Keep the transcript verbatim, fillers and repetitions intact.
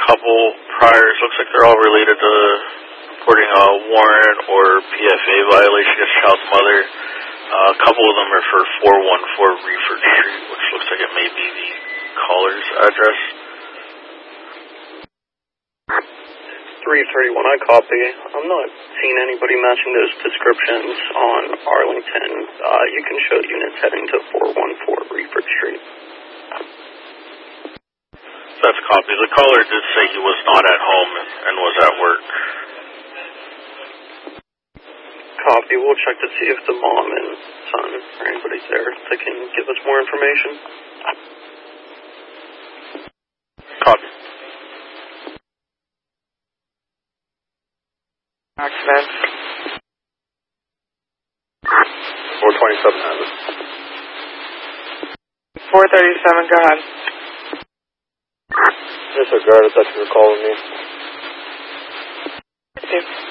couple priors. Looks like they're all related to reporting a warrant or P F A violation against child's mother. Uh, a couple of them are for four one four Reeford Street, which looks like it may be the caller's address. three thirty-one, I copy. I'm not seeing anybody matching those descriptions on Arlington. Uh, you can show units heading to four one four Reeford Street. That's copy. The caller did say he was not at home and was at work. Copy. We'll check to see if the mom and son or anybody's there that can give us more information. Copy. Accident. four twenty-seven has it. four thirty-seven, go ahead. Yes, sir, guard, I thought you were calling me. Thank you.